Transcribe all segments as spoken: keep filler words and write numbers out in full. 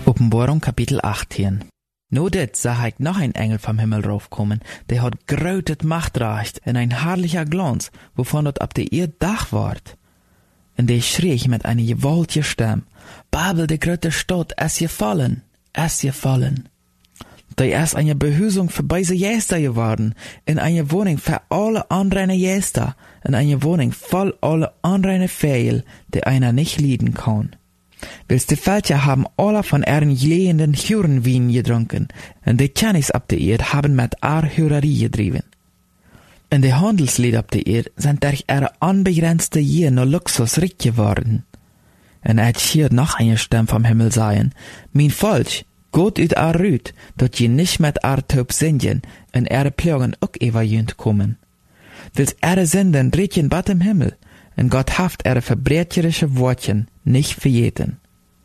Openbarung Kapitel achttien. No dit sah ich noch ein Engel vom Himmel raufkommen, der hat grötet Machtreich in ein herrlicher Glanz, wovon dort ab der Erd Dach ward. Und der schrie mit einer gewaltigen Stimme: Babel, die große Stadt, es gefallen, es gefallen. Da ist eine Behüsung für beise Jäster geworden, in eine Wohnung für alle anreine Jäster, in eine Wohnung voll alle anreine Fehl, die einer nicht lieben kann. Willst die Völker haben alle von ihren glühenden Hurenwein getrunken, und die Königs ab der Erde haben mit ar Hurerie getrieben. Und die Handelslieder ab der Erde sind durch ihre unbegrenzte Gier nur Luxus reich geworden. Und er hier noch eine Stimme vom Himmel sagen: Mein Volk, Gott ut ar Rüt, dort je nicht mit ar Taub singen, und ihre Plagen auch überjünd kommen. Willst ihre Sünden riechen bat im Himmel, und Gott haft ihre verbrecherische Wortchen nicht verjeten.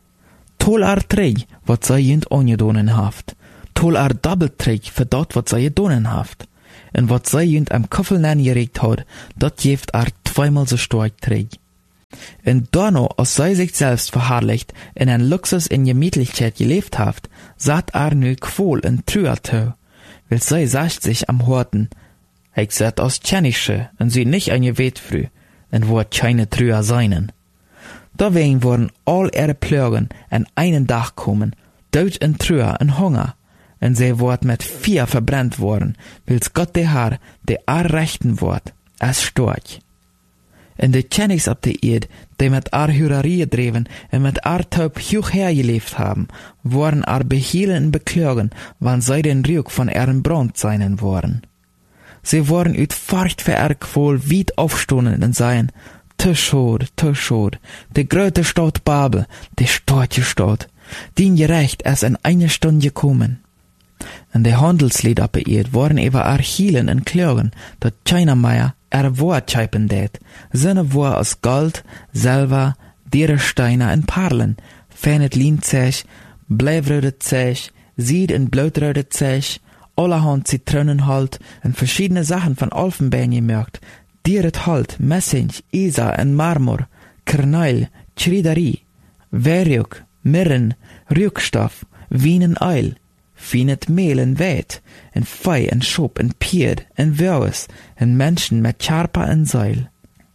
Tol ar Träg, wat sei jünd ongedonen haft. Tol ar Doppelträg für dort, wat sei gedonen haft. Und wat sei jünd am Koffel angeregt hat, dort jeft ar zweimal so stark Träg. Und danno, als sei sich selbst verharrlicht, in ein Luxus in Gemütlichkeit gelebt haft, saht ar nu quol in Trüertau. Will sei sacht sich am Horten: Ich sat aus Tschenische, und sie nicht ein Gebet früh, und wo keine Trüer seinen. Dawein wurden all ihre Plagen an einen Tag kommen, Tod und Trüer und Hunger, und sie wurden mit Feuer verbrannt worden, wils Gott der Herr, der ar rechten wort, als Storch. Und die Königs ab der Erde, die mit ar Hurerie dreven und mit ar Taub hoch hergelebt haben, wurden ar behielen und beklagen, wann sie den Rück von ihren Brand seinen worden. Sie wurden ut Furcht für ihr Qual weit aufstonden und seien: Te schade, te schade, die große Stadt Babel, die starke Stadt, die gerecht erst in einer Stunde gekommen. Und die Handelslied ab der Erde waren über ar Hielen und klagen, dat keiner mehr er Wort scheipen det, seine Wort aus Gold, Silber, Dierensteine und Perlen, fenet Linzech, bleifröde Zech, Sied und blautröde Zech, allerhand Zitronenhalt und verschiedene Sachen von Elfenbein gemerkt, Dieret Halt, Messing, Isa und Marmor, Karneil, Chriderie, Werjuk, Mirren, Rückstoff, Wienen Eil, Fienet Mehl und Wet, und Fei und Schop und Pied und Wöres, und Menschen mit Charpa und Seil.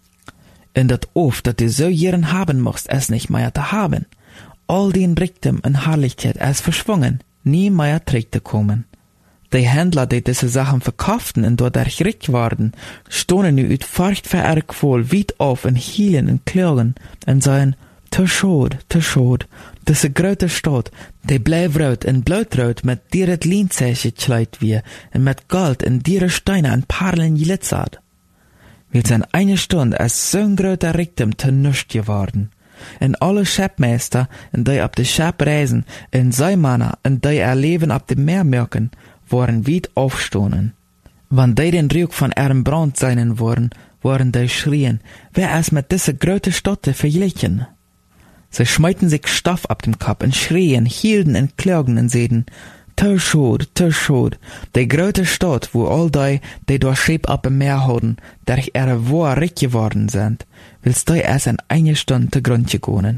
Und dat oft, dat du so jeren haben mochst, es nicht mehr zu haben. All den Reichtum und Herrlichkeit es verschwungen, nie mehr trägte kommen. Die Händler, die diese Sachen verkauften und dadurch reich waren, stohnen nu ut Furcht für ihr Qual weit auf und hielen und klagen und sagen: Te schade, te schade, diese große Stadt, die bleifrot und blautrot mit dieret Linzech gekleidt wie und mit Gold und diere Steine und Perlen glitzert. Weil in einer Stunde es so ein großer Reichtum zu nichts geworden. Und alle Schäppmeister, und die ab de Schäpp reisen, und Seemänner, und die ihr Leben ab dem Meer merken, waren weit aufstohnen. Wann die den Rück von ihrem Brand seinen waren, waren die schrien: Wer es mit dieser große Stadt verglichen? Sie schmeiten sich Stoff ab dem Kopf und schrien, hielten und klagen und seden: Te schade, te schade, die große Stadt, wo all die, die durch Schiff ab dem Meer haben, durch ihre Wohr reich geworden sind, willst du erst in einer Stunde zu Grund gehen.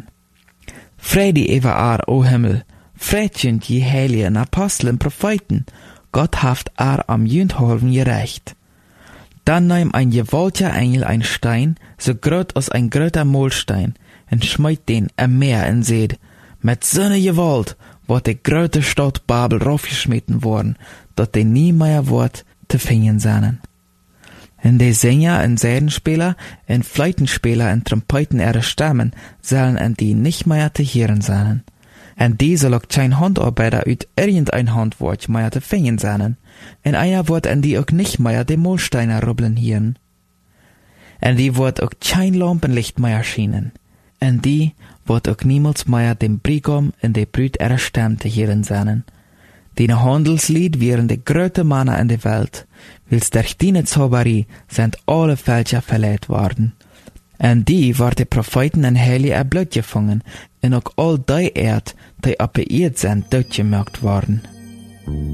Friede über ar, o Himmel, Friedchen die Heiligen, Apostel und Propheten, Gott haft ar am Jündholven gerecht. Dann nahm ein gewaltiger Engel ein Stein, so groß als ein großer Mohlstein, und schmeit den am Meer und seht: Mit so ne Gewalt wird die große Stadt Babel raufgeschmitten worden, dat die nie mehr wird zu finden sein. Und die Sänger und Sädenspieler und Fleitenspieler und Trompeten ihre Stimmen sollen an die nicht mehr zu hören sein. Und die soll auch kein Handarbeiter ut irgendein Handwerk mehr zu finden sein. Und einer wird an die auch nicht mehr die Mohlsteine rubbeln hören. Und die wird auch kein Lampenlicht mehr schienen. Und die wird auch niemals mehr dem Brigam und der Brüd ihrer Stimme zu hören sein. Die Handelslied wären die größte Männer in der Welt, wils durch die Zauberie sind alle Völker verleiht worden. Und die war die Propheten und Heilige erblut gefangen, und auch all die Erd, die ab der Erde sind, durchgemerkt worden.